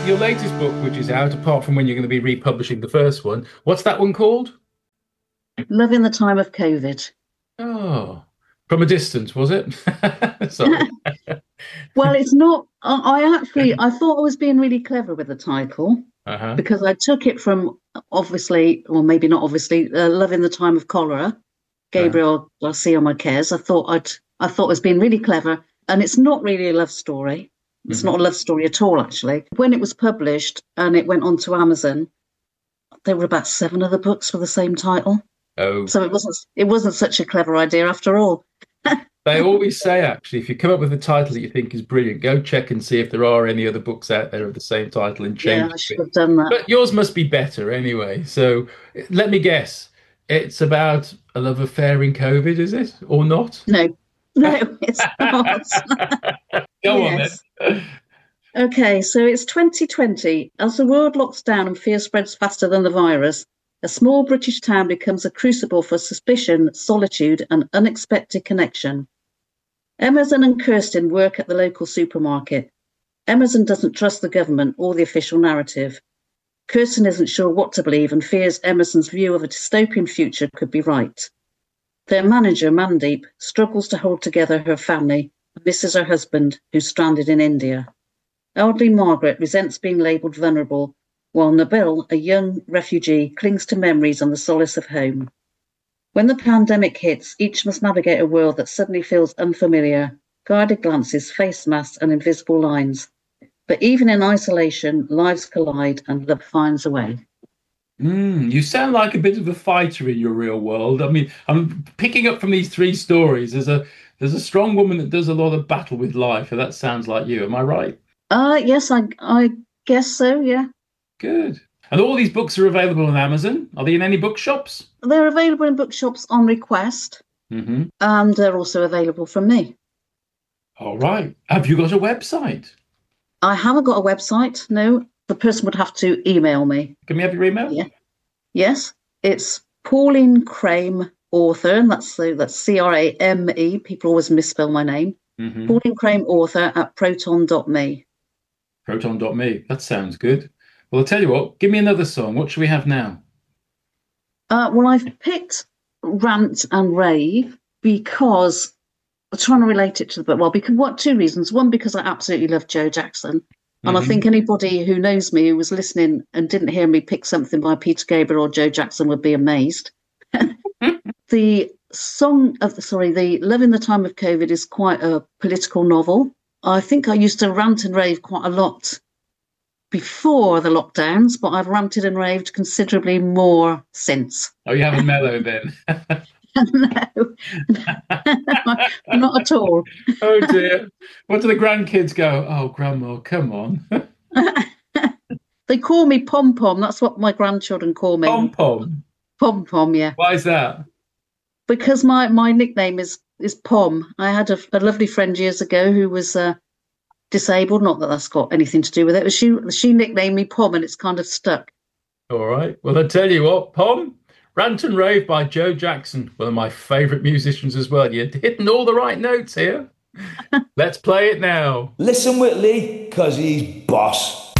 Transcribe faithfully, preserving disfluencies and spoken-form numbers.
your latest book, which is out, apart from when you're going to be republishing the first one, what's that one called? Love in the time of COVID. Oh, from a distance, was it? Sorry. Well, it's not. I I actually I thought I was being really clever with the title Uh-huh. because I took it from obviously, or maybe not obviously, uh, Love in the Time of Cholera, Uh-huh. Gabriel Garcia Marquez. I thought I'd I thought I was being really clever, and it's not really a love story. It's Hmm. not a love story at all, actually. When it was published and it went onto Amazon, there were about seven other books with the same title. Oh, So it wasn't it wasn't such a clever idea after all. they always say, actually, if you come up with a title that you think is brilliant, go check and see if there are any other books out there of the same title and Yeah, change I should it. have done that. But yours must be better anyway. So let me guess. It's about a love affair in COVID, is it? Or not? No, no, it's not. Go on Yes. then. Okay, so it's twenty twenty. As the world locks down and fear spreads faster than the virus, a small British town becomes a crucible for suspicion, solitude, and unexpected connection. Emerson and Kirsten work at the local supermarket. Emerson doesn't trust the government or the official narrative. Kirsten isn't sure what to believe and fears Emerson's view of a dystopian future could be right. Their manager, Mandeep, struggles to hold together her family and misses her husband, who's stranded in India. Elderly Margaret resents being labelled vulnerable, while Nabil, a young refugee, clings to memories and the solace of home. When the pandemic hits, each must navigate a world that suddenly feels unfamiliar, guarded glances, face masks, and invisible lines. But even in isolation, lives collide and love finds a way. Mm, you sound like a bit of a fighter in your real world. I mean, I'm picking up from these three stories. There's a there's a strong woman that does a lot of battle with life, and that sounds like you. Am I right? Uh, yes, I, I guess so, yeah. Good. And all these books are available on Amazon. Are they in any bookshops? They're available in bookshops on request, Hmm. and they're also available from me. All right. Have you got a website? I haven't got a website, no. The person would have to email me. Can we have your email? Yeah. Yes, it's Pauline Crame author, and that's the that's C R A M E. People always misspell my name. Hmm. Pauline Crame author at proton dot me. proton dot me. That sounds good. Well, I'll tell you what, give me another song. What should we have now? Uh, well, I've picked Rant and Rave because I'm trying to relate it to the book. Well, because what two reasons? One, because I absolutely love Joe Jackson. And I Hmm. think anybody who knows me, who was listening and didn't hear me pick something by Peter Gabriel or Joe Jackson would be amazed. The song of the, sorry, the Love in the Time of COVID is quite a political novel. I think I used to rant and rave quite a lot before the lockdowns, but I've ranted and raved considerably more since. Oh, you haven't mellowed then. No, not at all. Oh dear. What do the grandkids go? Oh, Grandma, come on. They call me Pom Pom. That's what my grandchildren call Pom me. pom. Pom Pom, yeah. Why is that? Because my, my nickname is, is Pom. I had a, a lovely friend years ago who was uh, disabled. Not that that's got anything to do with it. But she, she nicknamed me Pom and it's kind of stuck. All right. Well, I tell you what, Pom, Rant and Rave by Joe Jackson, one of my favorite musicians as well. You're hitting all the right notes here. Let's play it now. Listen, Whitley, because he's boss.